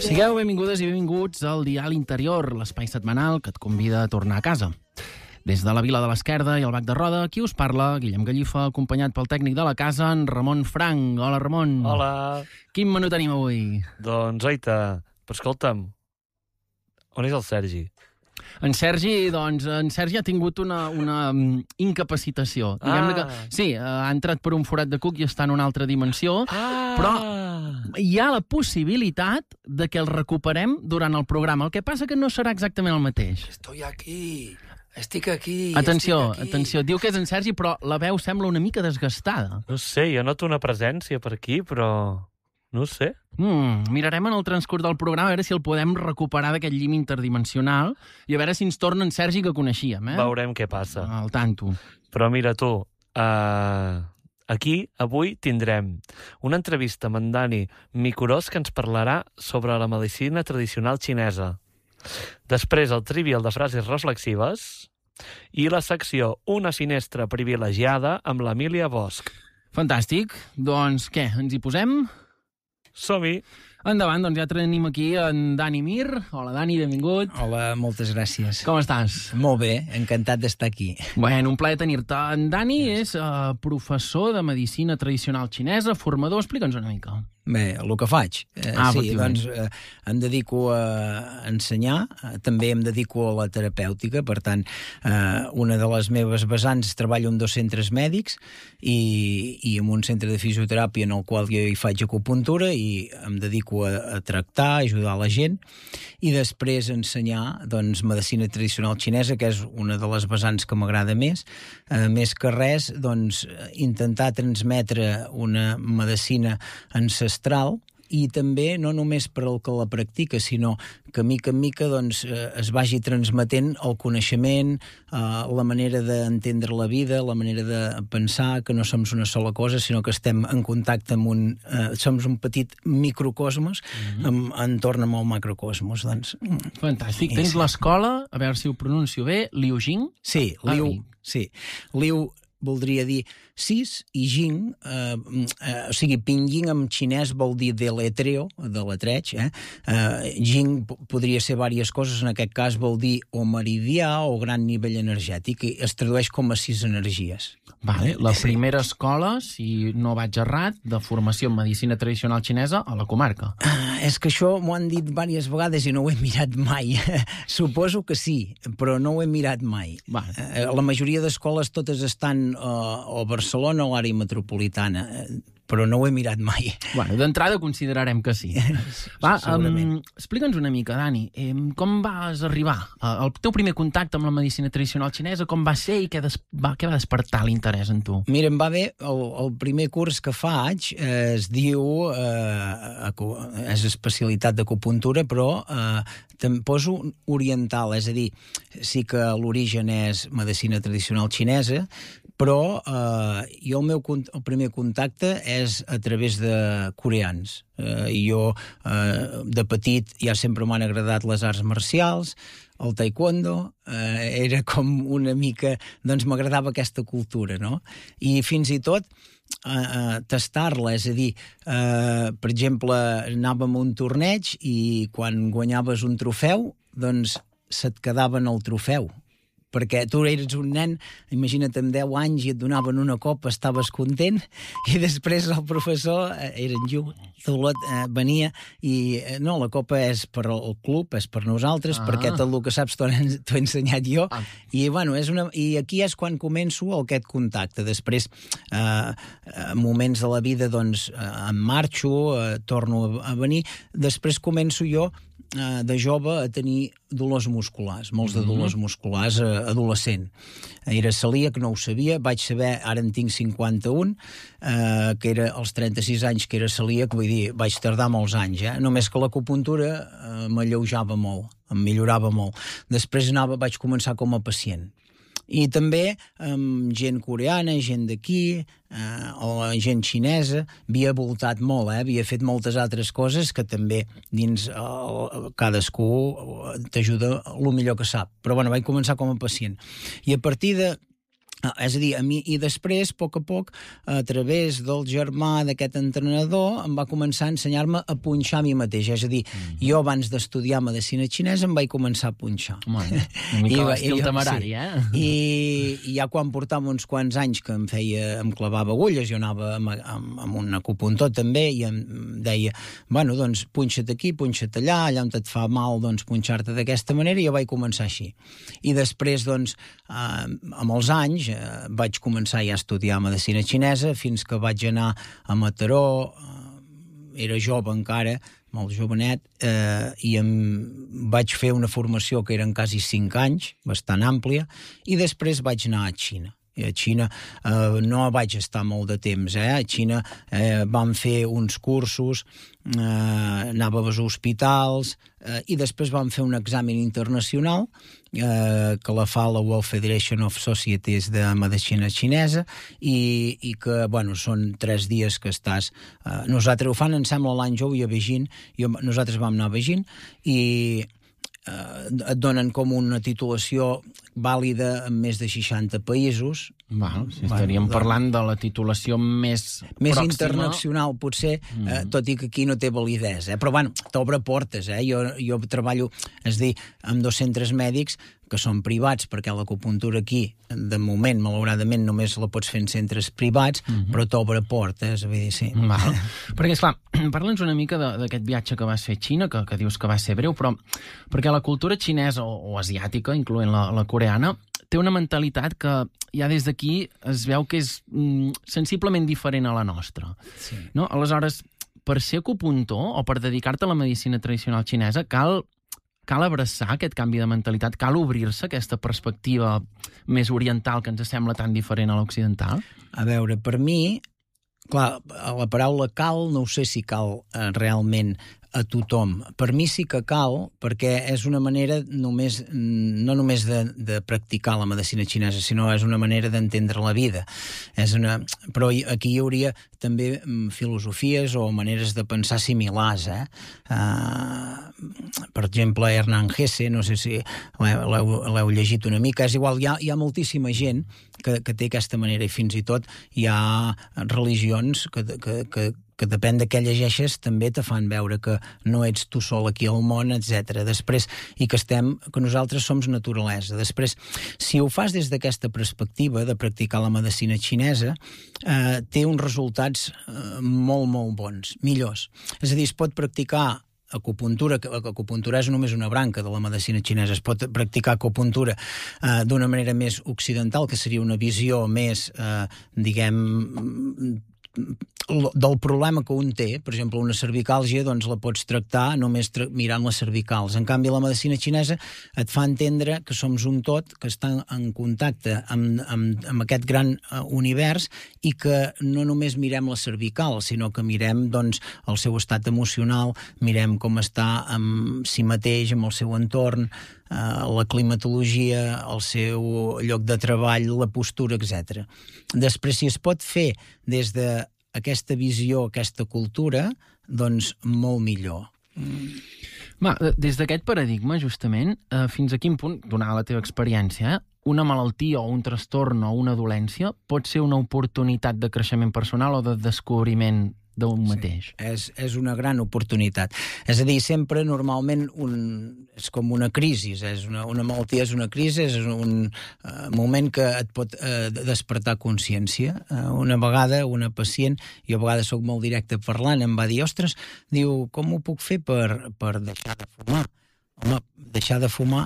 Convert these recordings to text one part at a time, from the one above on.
Sigueu benvingudes i benvinguts al Dial Interior, l'espai setmanal que et convida a tornar a casa. Des de la Vila de l'Esquerda i el Bac de Roda, qui us parla, Guillem Gallifa, acompanyat pel tècnic de la casa, en Ramon Frank. Hola, Ramon. Hola. Quin menú tenim avui? Doncs, oita, però escolta'm, on és el Sergi? En Sergi ha tingut una incapacitació. Diguem-ne que, sí, ha entrat per un forat de cuc i està en una altra dimensió, però hi ha la possibilitat de que el recuperem durant el programa. El que passa que no serà exactament el mateix. Estoy aquí, estic aquí. Atenció, diu que és en Sergi, però la veu sembla una mica desgastada. No sé, jo noto una presència per aquí, però no ho sé. Mirarem en el transcurs del programa a veure si el podem recuperar d'aquest llim interdimensional i a veure si ens torna en Sergi que coneixíem, Veurem què passa. Al tanto. Però mira tu, aquí avui tindrem una entrevista amb en Dani Micurós que ens parlarà sobre la medicina tradicional xinesa. Després el trivial de frases reflexives i la secció Una finestra privilegiada amb l'Emília Bosch. Fantàstic. Doncs què, ens hi posem? Som-hi! Endavant, doncs ja tenim aquí en Dani Mir. Hola, Dani, benvingut. Hola, moltes gràcies. Com estàs? Molt bé, encantat d'estar aquí. Bueno, un plaer tenir-te. En Dani és professor de medicina tradicional xinesa, formador. Explica'ns una mica. Bé, el que faig. Sí, doncs em dedico a ensenyar, també em dedico a la terapèutica, per tant, una de les meves vessants treballo en 2 centres mèdics i en un centre de fisioteràpia en el qual jo hi faig acupuntura i em dedico a tractar, a ajudar la gent i després ensenyar doncs, medicina tradicional xinesa, que és una de les vessants que m'agrada més. Més que res, doncs, intentar transmetre una medicina ancestral i també no només per al que la practica, sinó que mica en mica doncs, es vagi transmetent el coneixement, la manera d'entendre la vida, la manera de pensar que no som una sola cosa, sinó que estem en contacte amb som un petit microcosmos entorn amb el macrocosmos. Doncs, fantàstic. Tens l'escola, a veure si ho pronuncio bé, Liu Jing? Sí, Liu voldria dir 6 i Jing, o sigui, Pinyin en xinès vol dir deletreo, de letreig, Jing podria ser diverses coses, en aquest cas vol dir o meridià o gran nivell energètic, i es tradueix com a 6 energies. Vale, la primera escola, si no vaig errat, de formació en medicina tradicional xinesa a la comarca. És que això m'ho han dit diverses vegades i no ho he mirat mai. Suposo que sí, però no ho he mirat mai. La majoria d'escoles totes estan a Barcelona o a l'àrea metropolitana, però no ho he mirat mai. Bueno, d'entrada considerarem que sí. Explica'ns una mica, Dani, com vas arribar? El teu primer contacte amb la medicina tradicional xinesa, com va ser i què va despertar l'interès en tu? Mira, em va bé, el primer curs que faig es diu, és especialitat d'acupuntura, però te'n poso oriental, és a dir, sí que l'origen és medicina tradicional xinesa, però jo el primer contacte és a través de coreans. Jo, de petit, ja sempre m'han agradat les arts marcials, el taekwondo, era com una mica... Doncs m'agradava aquesta cultura, no? I fins i tot tastar-la, és a dir, per exemple, anàvem a un torneig i quan guanyaves un trofeu, doncs se't quedaven el trofeu. Perquè tu eres un nen, imagina't, amb 10 anys i et donaven una copa, estaves content, i després el professor, era en Zulot, venia i no, la copa és per al club, és per nosaltres, perquè tot el que saps t'ho he ensenyat jo, i bueno, i aquí és quan començo aquest contacte. Després, moments de la vida, doncs, em marxo, torno a venir, després començo jo de jove a tenir dolors musculars, molts de dolors musculars adolescent. Era celíac, no ho sabia, vaig saber, ara en tinc 51, que era als 36 anys que era celíac, vull dir, vaig tardar molts anys, només que l'acupuntura m'alleujava molt, em millorava molt. Després vaig començar com a pacient. I també amb gent coreana, gent d'aquí, o gent xinesa, havia voltat molt, havia fet moltes altres coses que també dins cadascú t'ajuda el millor que sap. Però bueno, vaig començar com a pacient. I a partir És a dir, a mi, i després, a poc, a través del germà d'aquest entrenador, em va començar a ensenyar-me a punxar a mi mateix. És a dir, jo abans d'estudiar medicina xinesa em vaig començar a punxar. Una mica l'estil temerari, sí. I ja quan portava uns quants anys que em clavava agulles, jo anava amb un acupuntor també, i em deia, bueno, doncs punxa't aquí, punxa't allà on et fa mal, doncs punxar-te d'aquesta manera, i jo vaig començar així. I després, doncs, amb els anys, vaig començar ja a estudiar medicina xinesa fins que vaig anar a Mataró, era jove encara, molt jovenet, i vaig fer una formació que eren quasi 5 anys, bastant àmplia, i després vaig anar a Xina. I a Xina no vaig estar molt de temps, A Xina vam fer uns cursos, anàvem als hospitals, i després vam fer un examen internacional que la fa la World Federation of Societies de Medicina Xinesa, i que, bueno, són 3 dies que estàs... Nosaltres ho fan, em sembla, l'any jou i a Beijing, nosaltres vam anar a Beijing, i et donen com una titulació vàlida en més de 60 països. Estaríem parlant de la titulació més pròxima. Internacional, potser, tot i que aquí no té validesa. Però, bueno, t'obre portes. Jo treballo, és a dir, amb 2 centres mèdics que són privats, perquè l'acupuntura aquí, de moment, malauradament, només la pots fer en centres privats, però t'obre portes, vull dir, sí. Perquè, esclar, parla'ns una mica d'aquest viatge que vas fer a Xina, que dius que va ser breu, però perquè la cultura xinesa o asiàtica, incloent la coreana, té una mentalitat que ja des d'aquí es veu que és sensiblement diferent a la nostra. Sí. No? Aleshores, per ser acupuntor o per dedicar-te a la medicina tradicional xinesa, cal abraçar aquest canvi de mentalitat, cal obrir-se aquesta perspectiva més oriental que ens sembla tan diferent a l'occidental? A veure, per mi, clar, la paraula cal no sé si cal realment a tothom. Per mi sí que cal, perquè és una manera no només de practicar la medicina xinesa, sinó és una manera d'entendre la vida. Però aquí hi hauria també filosofies o maneres de pensar similars. Per exemple, Hernán Hesse, no sé si l'heu llegit una mica, és igual, hi ha moltíssima gent que té aquesta manera, i fins i tot hi ha religions que depèn de què llegeixes, també te fan veure que no ets tu sol aquí al món, etc. Després, i que nosaltres som naturalesa. Després, si ho fas des d'aquesta perspectiva de practicar la medicina xinesa, té uns resultats molt, molt bons, millors. És a dir, es pot practicar acupuntura, que l'acupuntura és només una branca de la medicina xinesa. Es pot practicar acupuntura d'una manera més occidental, que seria una visió més, diguem, del problema que un té. Per exemple, una cervicàlgia, doncs la pots tractar només mirant les cervicals. En canvi, la medicina xinesa et fa entendre que som un tot, que està en contacte amb aquest gran univers, i que no només mirem la cervical, sinó que mirem, doncs, el seu estat emocional, mirem com està amb si mateix, amb el seu entorn, la climatologia, el seu lloc de treball, la postura, etc. Després, si es pot fer des d'aquesta visió, aquesta cultura, doncs molt millor. Des d'aquest paradigma, justament, fins a quin punt, donada la teva experiència, una malaltia o un trastorn o una dolència pot ser una oportunitat de creixement personal o de descobriment d'un mateix? És una gran oportunitat. És a dir, sempre, normalment, és com una crisi. Una malaltia és una crisi, és un moment que et pot despertar consciència. Una vegada, una pacient, jo a vegades soc molt directe parlant, em va dir, ostres, diu, com ho puc fer per deixar de fumar? Home, deixar de fumar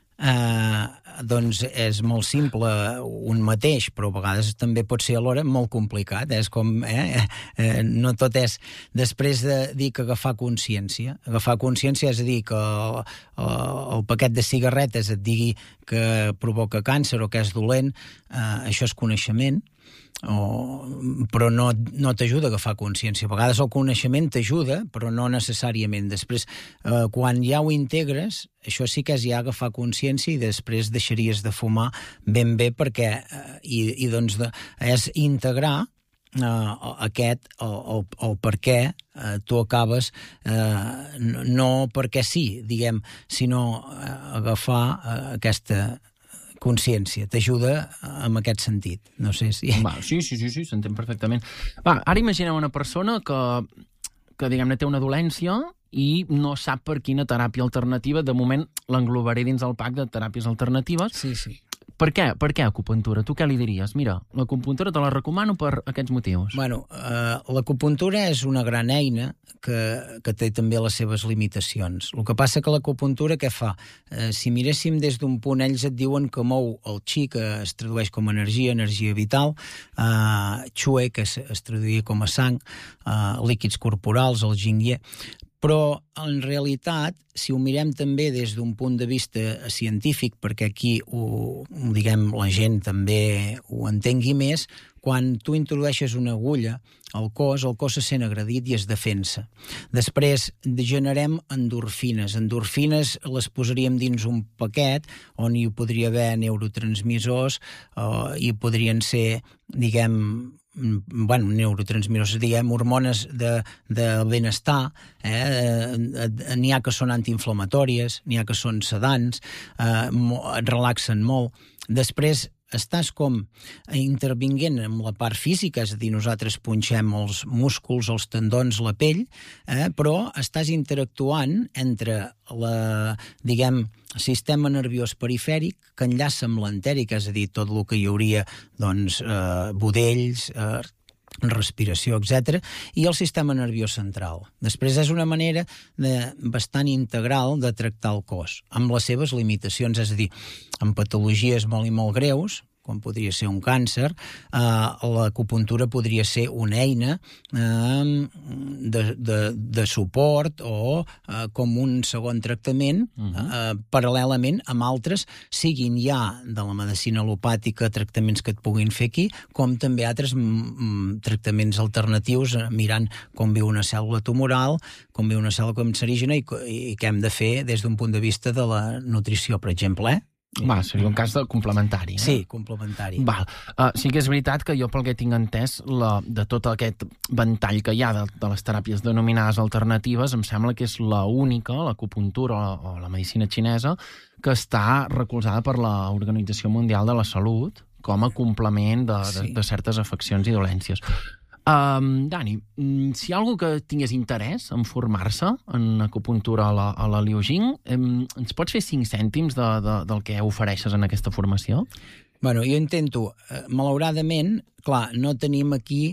doncs és molt simple un mateix, però a vegades també pot ser alhora molt complicat. És com, no tot és després de dir que agafar consciència. Agafar consciència és a dir que el paquet de cigarretes et digui que provoca càncer o que és dolent, això és coneixement, però no t'ajuda a agafar consciència. A vegades el coneixement t'ajuda, però no necessàriament. Després, quan ja ho integres, això sí que és ja agafar consciència, i després deixaries de fumar ben bé, perquè doncs és integrar el per què tu acabes, no perquè sí, diguem, sinó agafar aquesta consciència, t'ajuda en aquest sentit. No sé si... Sí, s'entén perfectament. Ara imaginem una persona que diguem-ne, té una dolència i no sap per quina teràpia alternativa. De moment l'englobaré dins el pack de teràpies alternatives. Sí. Per què? Per què acupuntura? Tu què li diries? Mira, l'acupuntura te la recomano per aquests motius. Bueno, l'acupuntura és una gran eina que té també les seves limitacions. El que passa que l'acupuntura què fa? Si miréssim des d'un punt, ells et diuen que mou el chi, que es tradueix com a energia vital, chue, que es traduïa com a sang, líquids corporals, el jingye. Però, en realitat, si ho mirem també des d'un punt de vista científic, perquè aquí diguem, la gent també ho entengui més, quan tu introdueixes una agulla al cos, el cos se sent agredit i es defensa. Després generem endorfines. Endorfines les posaríem dins un paquet on hi podria haver neurotransmissors i podrien ser, diguem, neurotransmissors, diguem, hormones de benestar, n'hi ha que són antiinflamatòries, n'hi ha que són sedants, et relaxen molt. Després estàs com intervinguent amb la part física, és a dir, nosaltres punxem els músculs, els tendons, la pell, però estàs interactuant entre el sistema nerviós perifèric que enllaça amb l'entèric, és a dir, tot el que hi hauria, budells, respiració, etc., i el sistema nerviós central. Després és una manera bastant integral de tractar el cos, amb les seves limitacions, és a dir, amb patologies molt i molt greus, com podria ser un càncer, l'acupuntura podria ser una eina de suport o com un segon tractament, paral·lelament amb altres, siguin ja de la medicina al·lopàtica, tractaments que et puguin fer aquí, com també altres tractaments alternatius, mirant com viu una cèl·lula tumoral, com viu una cèl·lula cancerígena i què hem de fer des d'un punt de vista de la nutrició, per exemple, seria un cas complementari. Sí, complementari. Sí que és veritat que jo, pel que tinc entès, de tot aquest ventall que hi ha de les teràpies denominades alternatives, em sembla que és l'única, l'acupuntura o la medicina xinesa, que està recolzada per l'Organització Mundial de la Salut com a complement de certes afeccions i dolències. Dani, si hi ha algú que tingués interès en formar-se en acupuntura a la Liu Jing, ens pots fer 5 cèntims del que ofereixes en aquesta formació? Bueno, jo intento, malauradament, clar, no tenim aquí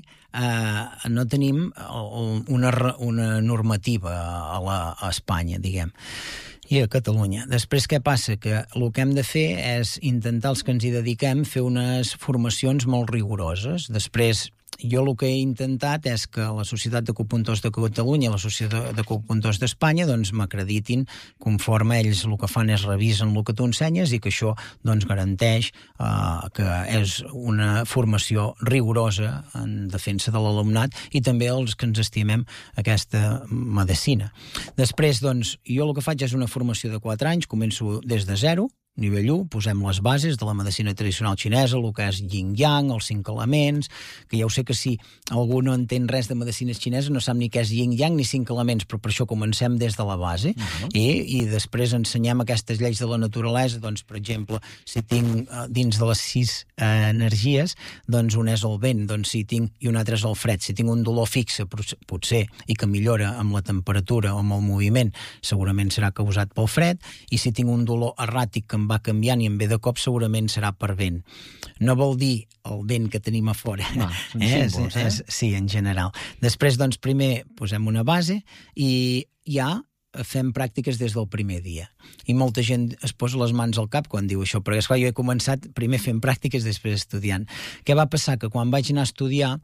una normativa a Espanya, diguem, i a Catalunya. Després, què passa? Que el que hem de fer és intentar, els que ens hi dediquem, fer unes formacions molt rigoroses. Després, jo el que he intentat és que la Societat d'Acupuntors de Catalunya i la Societat d'Acupuntors d'Espanya m'acreditin conforme ells el que fan és revisen el que tu ensenyes i que això garanteix que és una formació rigorosa en defensa de l'alumnat i també els que ens estimem aquesta medicina. Després, jo el que faig és una formació de 4 anys, començo des de zero, nivell 1, posem les bases de la medicina tradicional xinesa, el que és yin-yang, els 5 elements, que ja ho sé que si algú no entén res de medicina xinesa no sap ni què és yin-yang ni 5 elements, però per això comencem des de la base i després ensenyem aquestes lleis de la naturalesa, per exemple, si tinc dins de les 6 energies, un és el vent, i un altre és el fred. Si tinc un dolor fixe, potser, i que millora amb la temperatura o amb el moviment, segurament serà causat pel fred, i si tinc un dolor erràtic que em va canviant i em ve de cop, segurament serà per vent. No vol dir el vent que tenim a fora. Són símbols, Sí, en general. Després, primer posem una base i ja fem pràctiques des del primer dia. I molta gent es posa les mans al cap quan diu això, perquè esclar, jo he començat primer fent pràctiques, després estudiant. Què va passar? Que quan vaig anar a estudiar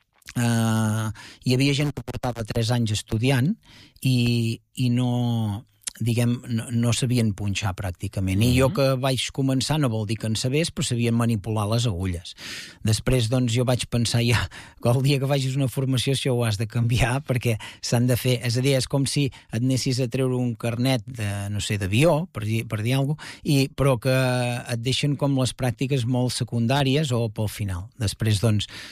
hi havia gent que portava 3 anys estudiant i no sabien punxar pràcticament. I jo que vaig començar, no vol dir que en sabés, però sabien manipular les agulles. Després, jo vaig pensar ja que el dia que facis una formació això ho has de canviar perquè s'han de fer... És a dir, és com si et anessis a treure un carnet d'avió, per dir alguna cosa, però que et deixen com les pràctiques molt secundàries o pel final. Després,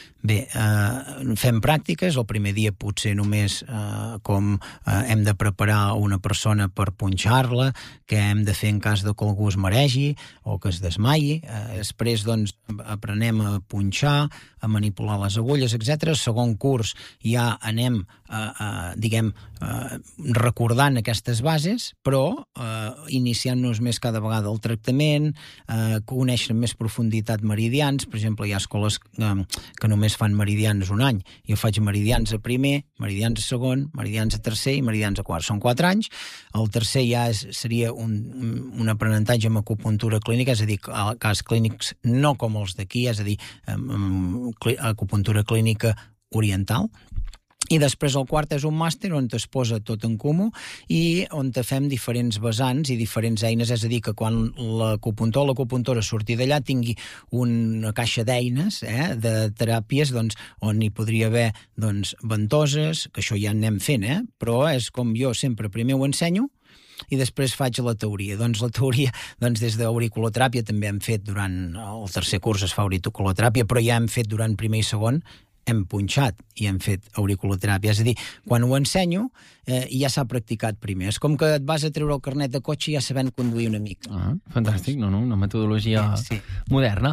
fem pràctiques. El primer dia potser només com hem de preparar una persona per punxar-la, què hem de fer en cas de que algú es maregi o que es desmaiï. Després, doncs, aprenem a punxar, a manipular les agulles, etc. Segon curs ja anem, recordant aquestes bases, però iniciant-nos més cada vegada el tractament, conèixer amb més profunditat meridians. Per exemple, hi ha escoles que només fan meridians un any. Jo faig meridians a primer, meridians a segon, meridians a tercer i meridians a quart. Són 4 anys. El tercer ja seria un aprenentatge amb acupuntura clínica, és a dir, cas clínics no com els d'aquí, és a dir, acupuntura clínica oriental. I després el quart és un màster on es posa tot en comú i on fem diferents vessants i diferents eines, és a dir, que quan l'acupuntor o l'acupuntora surti d'allà tingui una caixa d'eines, de teràpies, doncs, on hi podria haver ventoses, que això ja anem fent, però és com jo sempre primer ho ensenyo i després faig la teoria. Doncs la teoria, des d'auriculoteràpia també hem fet durant el tercer curs es fa auriculoteràpia, però ja hem fet durant primer i segon, hem punxat i hem fet auriculoteràpia. És a dir, quan ho ensenyo ja s'ha practicat primer. És com que et vas a treure el carnet de cotxe ja sabent conduir una mica. Fantàstic, una metodologia moderna.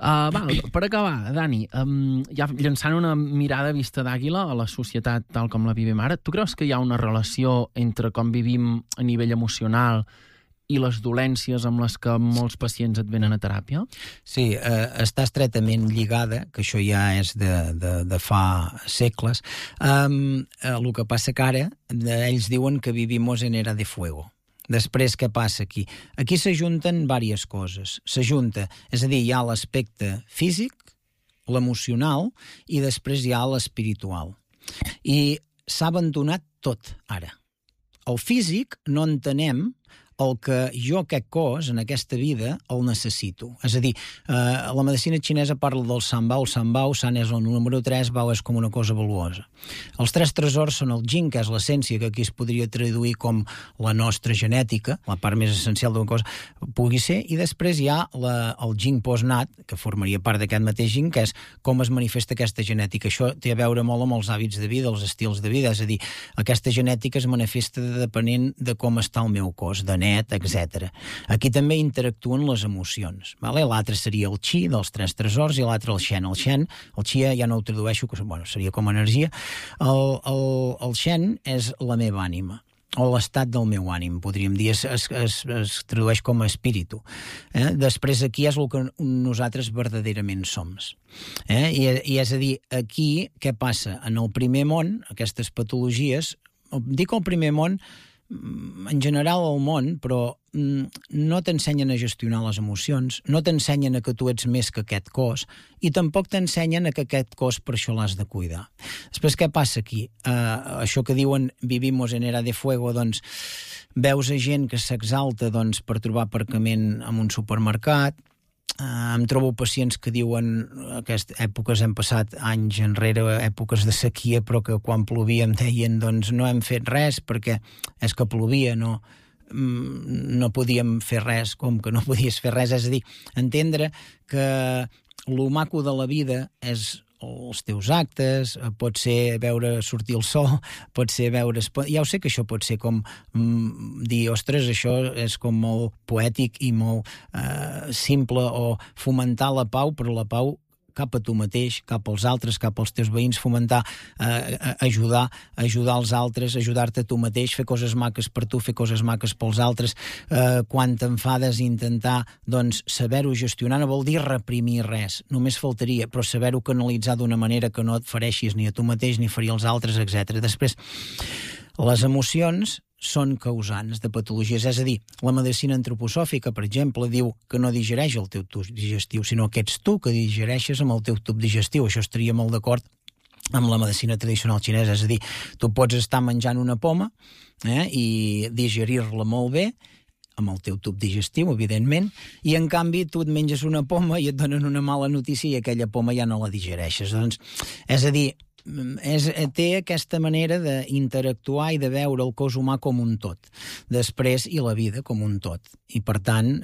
Per acabar, Dani, ja llançant una mirada vista d'àguila a la societat tal com la vivim ara, tu creus que hi ha una relació entre com vivim a nivell emocional i les dolències amb les que molts pacients et venen a teràpia? Sí, està estretament lligada, que això ja és de fa segles. El que passa que ara ells diuen que vivimos en era de fuego. Després, què passa aquí? Aquí s'ajunten diverses coses. S'ajunta, és a dir, hi ha l'aspecte físic, l'emocional, i després hi ha l'espiritual. I s'ha abandonat tot, ara. El físic no entenem el que jo, aquest cos, en aquesta vida, el necessito. És a dir, la medicina xinesa parla del sanbao. Sanbao, san és el número 3, bao és com una cosa valuosa. Els 3 tresors són el jing, que és l'essència, que aquí es podria traduir com la nostra genètica, la part més essencial d'una cosa, pugui ser, i després hi ha el jing postnat, que formaria part d'aquest mateix jing, que és com es manifesta aquesta genètica. Això té a veure molt amb els hàbits de vida, els estils de vida, és a dir, aquesta genètica es manifesta depenent de com està el meu cos, de net, etc. Aquí també interactuen les emocions. L'altre seria el chi, dels 3 tresors, i l'altre el shen. El chi ja no ho tradueixo, que seria com energia. El shen és la meva ànima, o l'estat del meu ànim, podríem dir, es tradueix com a espíritu. Després aquí és el que nosaltres verdaderament som. I és a dir, aquí què passa? En el primer món, aquestes patologies, dic el primer món, en general al món, però no t'ensenyen a gestionar les emocions, no t'ensenyen a que tu ets més que aquest cos, i tampoc t'ensenyen a que aquest cos per això l'has de cuidar. Després, què passa aquí? Això que diuen vivimos en era de fuego, doncs veus a gent que s'exalta per trobar aparcament en un supermercat. Em trobo pacients que diuen aquestes èpoques hem passat anys enrere, èpoques de sequia, però que quan plovia em deien no hem fet res perquè és que plovia, no podíem fer res, com que no podies fer res, és a dir, entendre que lo maco de la vida és els teus actes, pot ser veure sortir el sol, pot ser veure... Ja ho sé que això pot ser com dir, ostres, això és com molt poètic i molt simple, o fomentar la pau, però la pau cap a tu mateix, cap als altres, cap als teus veïns, fomentar, ajudar els altres, ajudar-te a tu mateix, fer coses maques per tu, fer coses maques pels altres. Quan t'enfades, intentar saber-ho gestionar no vol dir reprimir res, només faltaria, però saber-ho canalitzar d'una manera que no et fereixis ni a tu mateix ni ferir els altres, etc. Després, les emocions són causants de patologies. És a dir, la medicina antroposòfica, per exemple, diu que no digereix el teu tub digestiu, sinó que ets tu que digereixes amb el teu tub digestiu. Això estaria molt d'acord amb la medicina tradicional xinesa. És a dir, tu pots estar menjant una poma i digerir-la molt bé, amb el teu tub digestiu, evidentment, i en canvi tu et menges una poma i et donen una mala notícia i aquella poma ja no la digereixes. Doncs, és a dir, té aquesta manera d'interactuar i de veure el cos humà com un tot, després i la vida com un tot. I per tant,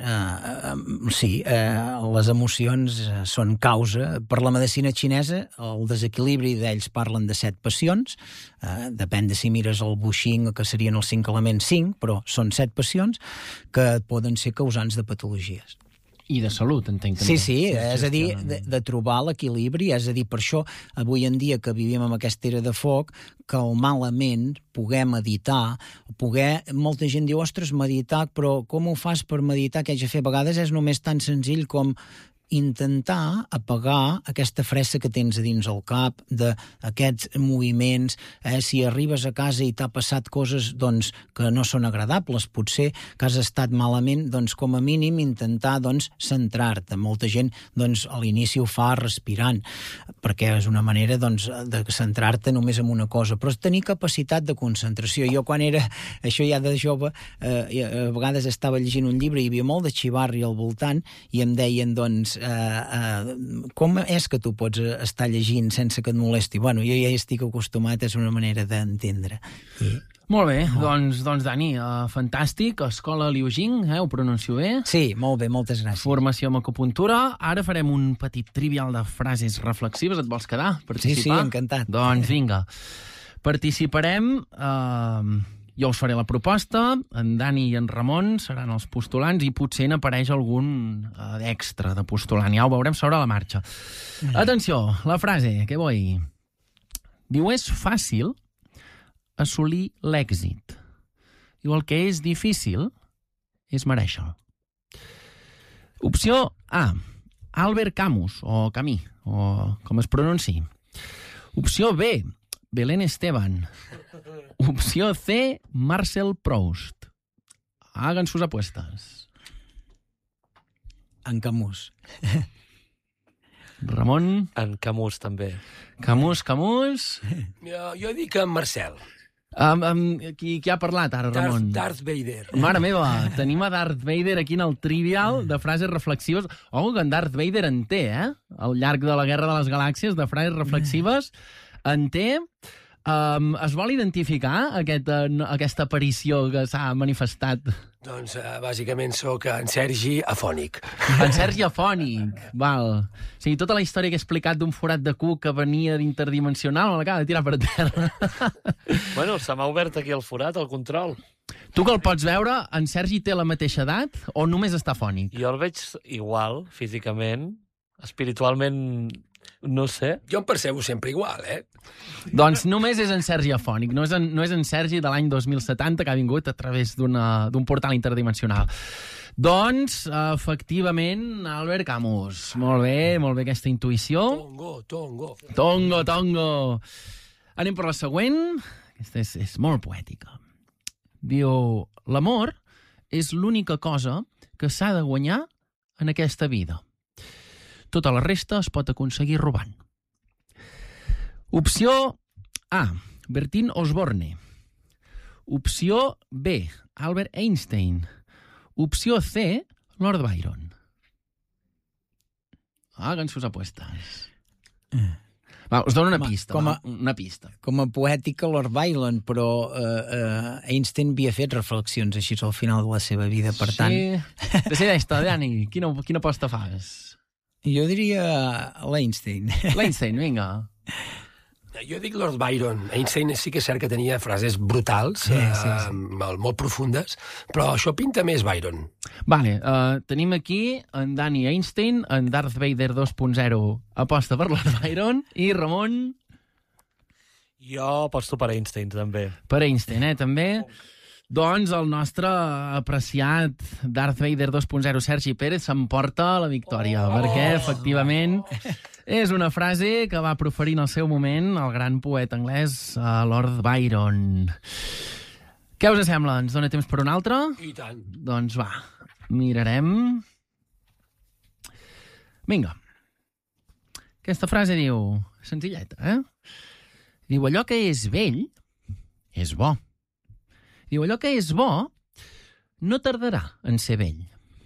les emocions són causa. Per la medicina xinesa, el desequilibri d'ells parlen de 7 passions, depèn de si mires el Wuxing, que serien els 5 elements 5, però són 7 passions que poden ser causants de patologies. I de salut, entenc. Sí, és a dir, de trobar l'equilibri, és a dir, per això, avui en dia que vivim amb aquesta era de foc, calmar la ment, poder meditar, molta gent diu, ostres, meditar, però com ho fas per meditar? Què haig de fer? A vegades és només tan senzill com intentar apagar aquesta fressa que tens a dins el cap, d'aquests moviments, si arribes a casa i t'ha passat coses doncs, que no són agradables, potser que has estat malament, doncs com a mínim intentar doncs, centrar-te. Molta gent doncs, a l'inici ho fa respirant, perquè és una manera doncs, de centrar-te només en una cosa, però tenir capacitat de concentració. Jo quan era, això ja de jove, a vegades estava llegint un llibre, hi havia molt de xivarri al voltant, i em deien, doncs, com és que tu pots estar llegint sense que et molesti? Bueno, jo ja hi estic acostumat, és una manera d'entendre. Molt bé, doncs Dani, fantàstic, Escola Liu Jing, ho pronuncio bé? Sí, molt bé, moltes gràcies. Formació en acupuntura. Ara farem un petit trivial de frases reflexives. Et vols quedar? Participar? Sí, encantat. Doncs vinga, participarem... Jo us faré la proposta, en Dani i en Ramon seran els postulants i potser n'apareix algun extra de postulant. Ja ho veurem sobre la marxa. Atenció, la frase, què vull? Diu, és fàcil assolir l'èxit. Diu, el que és difícil és merèixer. Opció A, Albert Camus, o Camus, o com es pronunciï. Opció B, Belén Esteban. Opció C, Marcel Proust. Hagan sus apuestas. En Camus. Ramon? En Camus, també. Camus. Jo dic en Marcel. Qui ha parlat ara, Ramon? Darth Vader. Mare meva, tenim a Darth Vader aquí en el trivial de frases reflexives. Oh, que en Darth Vader en té, al llarg de la Guerra de les Galàxies, de frases reflexives, en té. Es vol identificar aquesta aparició que s'ha manifestat? Doncs, bàsicament, sóc en Sergi Afònic. En Sergi Afònic, val. O sigui, tota la història que he explicat d'un forat de cuc que venia d'interdimensional me l'acaba de tirar per terra. Bueno, se m'ha obert aquí el forat, el control. Tu que el pots veure, en Sergi té la mateixa edat o només està afònic? Jo el veig igual, físicament, espiritualment... No sé. Jo em percebo sempre igual, Doncs només és en Sergi afònic, no és en Sergi de l'any 2070 que ha vingut a través d'un portal interdimensional. Doncs, efectivament, Albert Camus. Molt bé aquesta intuïció. Tongo. Anem per la següent. Aquesta és molt poètica. Diu, l'amor és l'única cosa que s'ha de guanyar en aquesta vida. Tota la resta es pot aconseguir robant. Opció A, Bertín Osborne. Opció B, Albert Einstein. Opció C, Lord Byron. Hagan sus apuestas. Va, us dono una pista. Una pista. Com a poètica, Lord Byron, però Einstein havia fet reflexions així al final de la seva vida, per tant... Sí, decideix-te, Dani, quina aposta fas? Jo diria l'Einstein. L'Einstein, vinga. Jo dic Lord Byron. Einstein sí que és cert que tenia frases brutals, molt profundes, però això pinta més Byron. Vale, tenim aquí en Dani Einstein, en Darth Vader 2.0 aposta per Lord Byron, i Ramon... Jo aposto per Einstein, també. Per Einstein, també? Doncs el nostre apreciat Darth Vader 2.0, Sergi Pérez, s'emporta la victòria, perquè, efectivament, és una frase que va proferir en el seu moment el gran poeta anglès Lord Byron. Què us sembla? Ens dona temps per un altre? I tant. Doncs va, mirarem. Vinga. Aquesta frase diu, senzilleta, Diu, allò que és vell és bo. Diu, allò que és bo no tardarà en ser vell.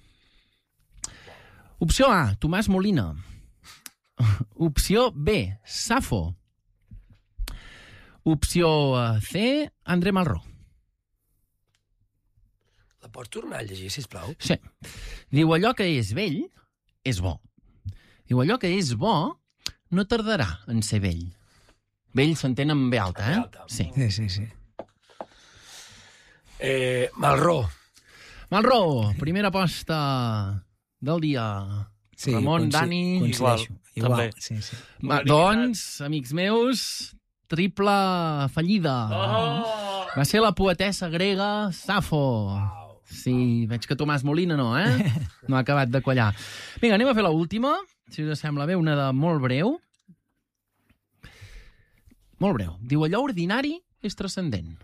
Opció A, Tomàs Molina. Opció B, Safo. Opció C, André Malraux. La pots tornar a llegir, sisplau? Sí. Diu, allò que és vell és bo. Diu, allò que és bo no tardarà en ser vell. Vell s'entén amb B alta, eh? B alta. Sí. Sí. Malraux. Malraux, primera aposta del dia. Sí, Ramon, Dani... coincideixo. Igual, també. Sí. Doncs, amics meus, triple fallida. Oh! Va ser la poetessa grega Safo. Sí, veig que Tomàs Molina no, eh? No ha acabat de quallar. Vinga, anem a fer l'última, si us sembla bé, una de molt breu. Molt breu. Diu, allò ordinari és transcendent.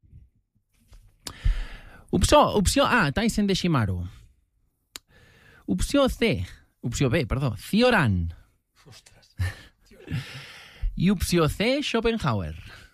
Opció A, Taisen de Shimaru. Opció B, Cioran. Ostres. I opció C, Schopenhauer.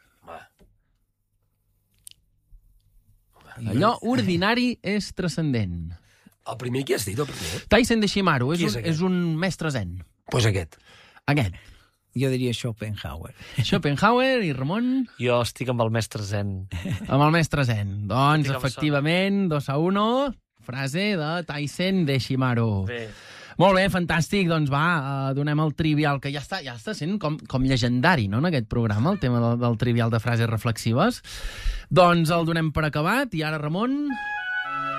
Allò ordinari és transcendent. El primer qui has dit, el primer? Taisen de Shimaru Qui és aquest? és un mestre zen. Pues aquest. Aquest. Jo diria Schopenhauer. Schopenhauer i Ramon Jo estic amb el mestre Zen. amb el mestre zen. Doncs, Estic amb efectivament, 2-1, frase de Taisen de Shimaru. Bé. Molt bé, fantàstic. Doncs va, donem el trivial, que ja està sent com llegendari, no?, en aquest programa, el tema del trivial de frases reflexives. Doncs el donem per acabat. I ara, Ramon...